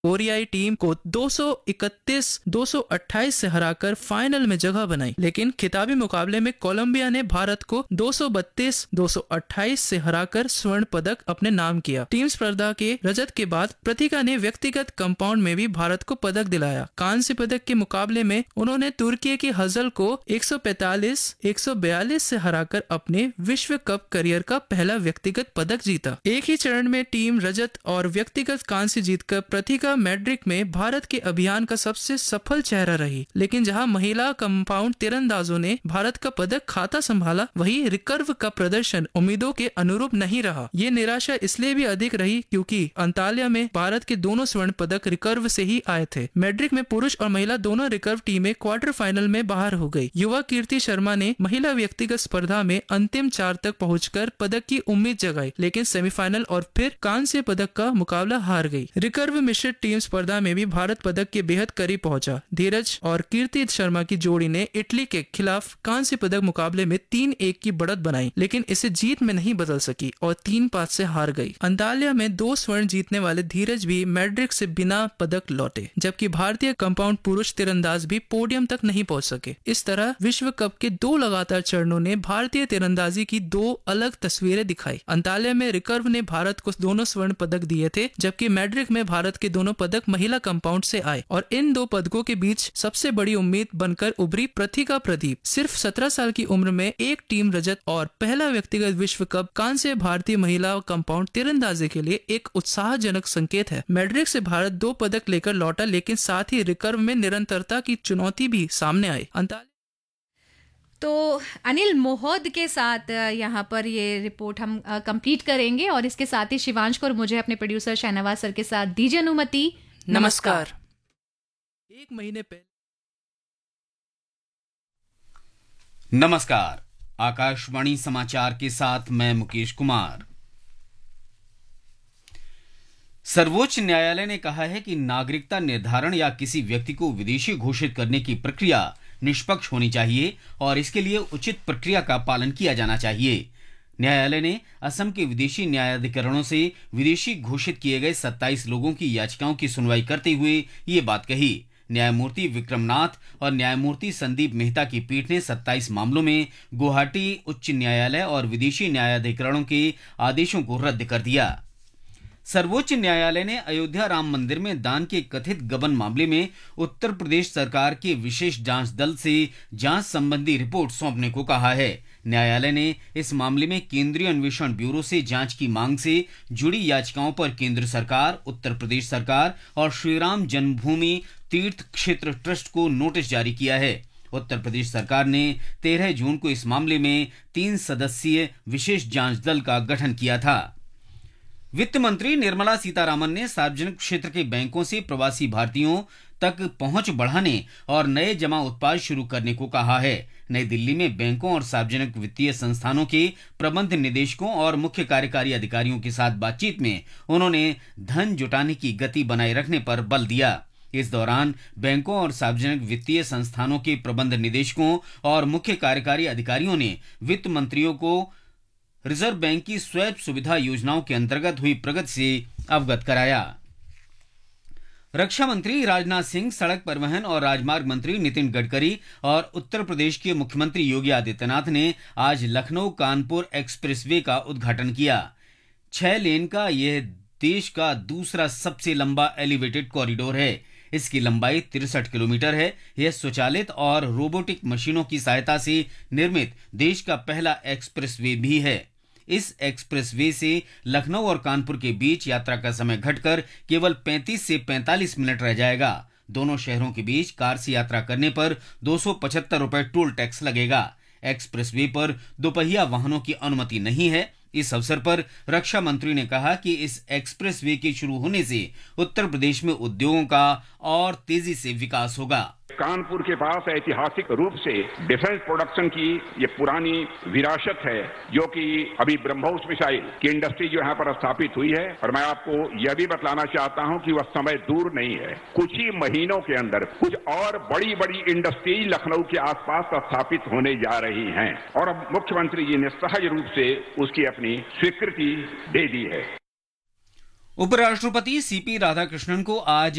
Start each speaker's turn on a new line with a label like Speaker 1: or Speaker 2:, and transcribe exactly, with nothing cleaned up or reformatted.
Speaker 1: कोरियाई टीम को दो सौ इकतीस दो सौ अट्ठाईस से हराकर फाइनल में जगह बनाई, लेकिन खिताबी मुकाबले में कोलंबिया ने भारत को दो सौ बत्तीस दो सौ अट्ठाईस से हराकर स्वर्ण पदक अपने नाम किया। टीम स्पर्धा के रजत के बाद प्रतिका ने व्यक्तिगत कंपाउंड में भी भारत को पदक दिलाया। कांस्य पदक के मुकाबले में उन्होंने तुर्की की हजल को एक सौ पैंतालीस एक सौ बयालीस से हराकर अपने विश्व कप करियर का पहला व्यक्तिगत पदक जीता। एक ही चरण में टीम रजत और व्यक्तिगत कांस्य जीतकर प्रतिका मैड्रिड में भारत के अभियान का सबसे सफल चेहरा रही। लेकिन जहां महिला कंपाउंड तीरंदाजों ने भारत का पदक खाता संभाला, वहीं रिकर्व का प्रदर्शन उम्मीदों के अनुरूप नहीं रहा। ये निराशा इसलिए भी अधिक रही क्योंकि अंताल्या में भारत के दोनों स्वर्ण पदक रिकर्व से ही आए थे। मैड्रिड में पुरुष और महिला दोनों रिकर्व टीमें क्वार्टर फाइनल में बाहर हो गई। युवा कीर्ति शर्मा ने महिला व्यक्तिगत स्पर्धा में अंतिम चार तक पहुंचकर पदक की उम्मीद जगाई, लेकिन सेमीफाइनल और फिर कांस्य पदक का मुकाबला हार गई। रिकर्व मिश्रित टीम स्पर्धा में भी भारत पदक के बेहद करीब पहुंचा। धीरज और कीर्ति शर्मा की जोड़ी ने इटली के खिलाफ कांस्य पदक मुकाबले में तीन एक की बढ़त बनाई, लेकिन इसे जीत में नहीं बदल सकी और तीन पाँच से हार गई। अंताल्या में दो स्वर्ण जीतने वाले धीरज भी मैड्रिड से बिना पदक लौटे, जबकि भारतीय कंपाउंड पुरुष तीरंदाज भी पोडियम तक नहीं पहुंच सके। इस तरह विश्व कप के दो लगातार चरणों ने भारतीय तीरंदाजी की दो अलग तस्वीरें दिखाई। अंताल्या में रिकर्व ने भारत को दोनों स्वर्ण पदक दिए थे, जबकि मैड्रिड में भारत के दोनों पदक महिला कंपाउंड से आए और इन दो पदकों के बीच सबसे बड़ी उम्मीद बनकर उभरी प्रतिका प्रदीप। सिर्फ सत्रह साल की उम्र में एक टीम रजत और पहला व्यक्तिगत विश्व कप कांस्य भारतीय महिला कंपाउंड तीरंदाजी के लिए एक उत्साहजनक संकेत है। मैड्रिड से भारत दो पदक लेकर लौटा, लेकिन साथ ही रिकर्व में निरंतरता की चुनौती भी सामने आई।
Speaker 2: तो अनिल मोहद के साथ यहाँ पर ये रिपोर्ट हम कंप्लीट करेंगे और इसके साथ ही शिवांश को और मुझे अपने प्रोड्यूसर शाहनवाज सर के साथ दीजिए अनुमति।
Speaker 1: नमस्कार। एक महीने पहले
Speaker 3: नमस्कार। आकाशवाणी समाचार के साथ मैं मुकेश कुमार। सर्वोच्च न्यायालय ने कहा है कि नागरिकता निर्धारण या किसी व्यक्ति को विदेशी घोषित करने की प्रक्रिया निष्पक्ष होनी चाहिए और इसके लिए उचित प्रक्रिया का पालन किया जाना चाहिए। न्यायालय ने असम के विदेशी न्यायाधिकरणों से विदेशी घोषित किए गए सत्ताईस लोगों की याचिकाओं की सुनवाई करते हुए ये बात कही। न्यायमूर्ति विक्रमनाथ और न्यायमूर्ति संदीप मेहता की पीठ ने सत्ताईस मामलों में गुवाहाटी उच्च न्यायालय और विदेशी न्यायाधिकरणों के आदेशों को रद्द कर दिया। सर्वोच्च न्यायालय ने अयोध्या राम मंदिर में दान के कथित गबन मामले में उत्तर प्रदेश सरकार के विशेष जांच दल से जांच संबंधी रिपोर्ट सौंपने को कहा है। न्यायालय ने इस मामले में केंद्रीय अन्वेषण ब्यूरो से जांच की मांग से जुड़ी याचिकाओं पर केंद्र सरकार, उत्तर प्रदेश सरकार और श्रीराम जन्मभूमि तीर्थ क्षेत्र ट्रस्ट को नोटिस जारी किया है। उत्तर प्रदेश सरकार ने तेरह जून को इस मामले में तीन सदस्यीय विशेष जांच दल का गठन किया था। वित्त मंत्री निर्मला सीतारामन ने सार्वजनिक क्षेत्र के बैंकों से प्रवासी भारतीयों तक पहुंच बढ़ाने और नए जमा उत्पाद शुरू करने को कहा है। नई दिल्ली में बैंकों और सार्वजनिक वित्तीय संस्थानों के प्रबंध निदेशकों और मुख्य कार्यकारी अधिकारियों के साथ बातचीत में उन्होंने धन जुटाने की गति बनाए रखने पर बल दिया। इस दौरान बैंकों और सार्वजनिक वित्तीय संस्थानों के प्रबंध निदेशकों और मुख्य कार्यकारी अधिकारियों ने वित्त मंत्रियों को रिजर्व बैंक की स्वैप सुविधा योजनाओं के अंतर्गत हुई प्रगति से अवगत कराया। रक्षा मंत्री राजनाथ सिंह, सड़क परिवहन और राजमार्ग मंत्री नितिन गडकरी और उत्तर प्रदेश के मुख्यमंत्री योगी आदित्यनाथ ने आज लखनऊ कानपुर एक्सप्रेसवे का उद्घाटन किया। छह लेन का यह देश का दूसरा सबसे लंबा एलिवेटेड कॉरिडोर है। इसकी लंबाई तिरसठ किलोमीटर है। यह स्वचालित और रोबोटिक मशीनों की सहायता से निर्मित देश का पहला एक्सप्रेसवे भी है। इस एक्सप्रेसवे से लखनऊ और कानपुर के बीच यात्रा का समय घटकर केवल पैंतीस से पैंतालीस मिनट रह जाएगा। दोनों शहरों के बीच कार से यात्रा करने पर दो सौ पचहत्तर रुपए टोल टैक्स लगेगा। एक्सप्रेसवे पर दोपहिया वाहनों की अनुमति नहीं है। इस अवसर पर रक्षा मंत्री ने कहा कि इस एक्सप्रेसवे के शुरू होने से उत्तर प्रदेश में उद्योगों का और तेजी से विकास होगा।
Speaker 4: कानपुर के पास ऐतिहासिक रूप से डिफेंस प्रोडक्शन की ये पुरानी विरासत है, जो कि अभी ब्रह्मोस मिसाइल की इंडस्ट्री जो यहाँ पर स्थापित हुई है। और मैं आपको यह भी बतलाना चाहता हूँ कि वह समय दूर नहीं है। कुछ ही महीनों के अंदर कुछ और बड़ी बड़ी इंडस्ट्री लखनऊ के आसपास स्थापित होने जा रही हैं और अब मुख्यमंत्री जी ने सहज रूप से उसकी अपनी स्वीकृति दे दी है।
Speaker 3: उपराष्ट्रपति सीपी राधाकृष्णन को आज